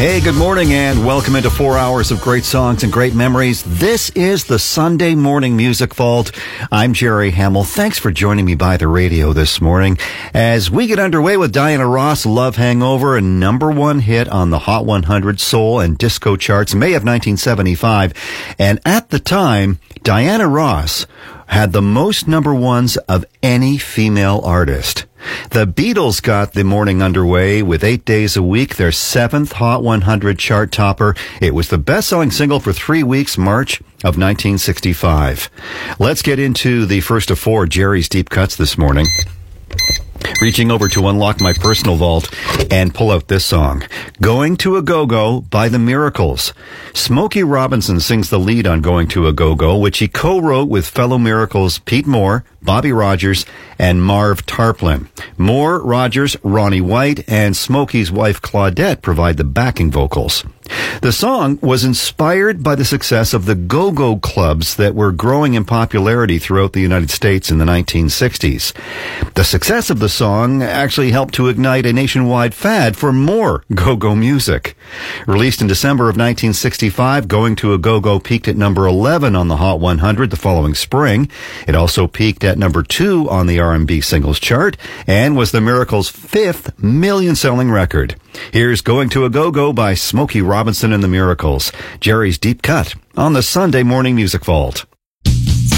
Hey, good morning and welcome into 4 hours of great songs and great memories. This is the Sunday Morning Music Vault. I'm Jerry Hamill. Thanks for joining me by the radio this morning as we get underway with Diana Ross, Love Hangover, a number one hit on the Hot 100 soul and disco charts, May of 1975. And at the time, Diana Ross had the most number ones of any female artist. The Beatles got the morning underway with 8 days a week, their seventh Hot 100 chart topper. It was the best-selling single for 3 weeks, March of 1965. Let's get into the first of four Jerry's Deep Cuts this morning. Reaching over to unlock my personal vault and pull out this song, Going to a Go-Go by The Miracles. Smokey Robinson sings the lead on Going to a Go-Go, which he co-wrote with fellow Miracles Pete Moore, Bobby Rogers, and Marv Tarplin. Moore, Rogers, Ronnie White, and Smokey's wife Claudette provide the backing vocals. The song was inspired by the success of the go-go clubs that were growing in popularity throughout the United States in the 1960s. The success of the song actually helped to ignite a nationwide fad for more go-go music. Released in December of 1965, Going to a Go-Go peaked at number 11 on the Hot 100 the following spring. It also peaked at number 2 on the R&B singles chart and was the Miracles' fifth million-selling record. Here's Going to a Go-Go by Smokey Robinson and the Miracles. Jerry's Deep Cut on the Sunday Morning Music Vault.